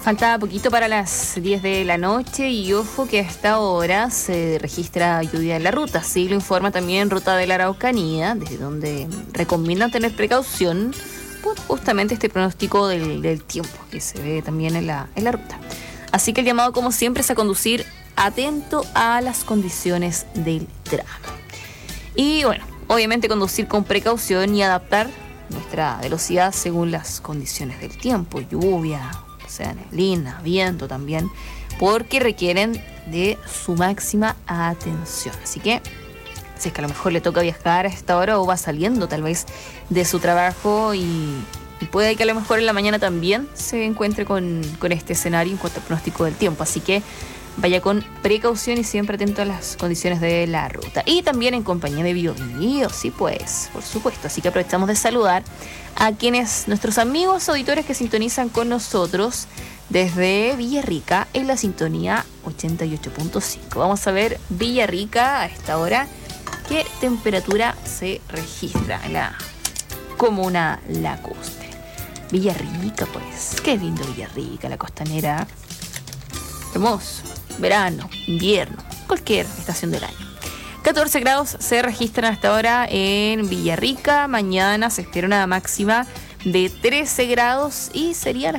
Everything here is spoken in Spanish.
Falta poquito para las 10 de la noche y ojo que a esta hora se registra lluvia en la ruta. Así lo informa también Ruta de la Araucanía, desde donde recomiendan tener precaución por justamente este pronóstico del tiempo que se ve también en la ruta. Así que el llamado, como siempre, es a conducir atento a las condiciones del tramo. Y bueno, obviamente conducir con precaución y adaptar nuestra velocidad según las condiciones del tiempo, lluvia, o sea, neblina, viento también, porque requieren de su máxima atención. Así que, si es que a lo mejor le toca viajar a esta hora o va saliendo tal vez de su trabajo y puede que a lo mejor en la mañana también se encuentre con este escenario en cuanto al pronóstico del tiempo. Así que vaya con precaución y siempre atento a las condiciones de la ruta. Y también en compañía de BioBio, sí pues, por supuesto. Así que aprovechamos de saludar a nuestros amigos auditores que sintonizan con nosotros desde Villarrica en la sintonía 88.5. Vamos a ver Villarrica a esta hora, qué temperatura se registra en la comuna lacustre. Villarrica, pues, qué lindo Villarrica, la costanera. Hermoso. Verano, invierno, cualquier estación del año. 14 grados se registran hasta ahora en Villarrica. Mañana se espera una máxima de 13 grados y sería